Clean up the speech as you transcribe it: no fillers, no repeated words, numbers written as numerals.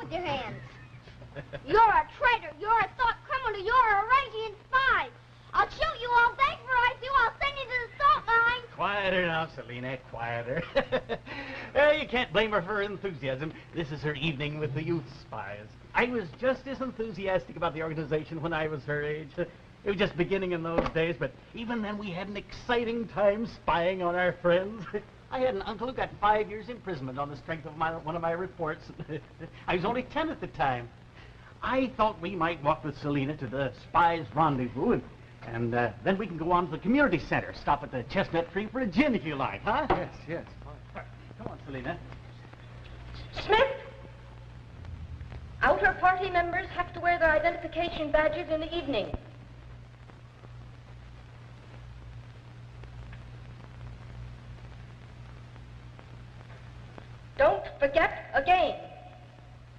with your hands. You're a traitor. You're a thought criminal. You're a Eurasian spy. I'll shoot you all day for I do. I'll send you to the salt mine. Quieter now, Selina, quieter. You can't blame her for her enthusiasm. This is her evening with the youth spies. I was just as enthusiastic about the organization when I was her age. It was just beginning in those days, but even then we had an exciting time spying on our friends. I had an uncle who got 5 years imprisonment on the strength of one of my reports. I was only 10 at the time. I thought we might walk with Selina to the spies' rendezvous, and then we can go on to the community center. Stop at the Chestnut Tree for a gin if you like, huh? Yes. Come on, Selina. Smith! Outer party members have to wear their identification badges in the evening. Don't forget again.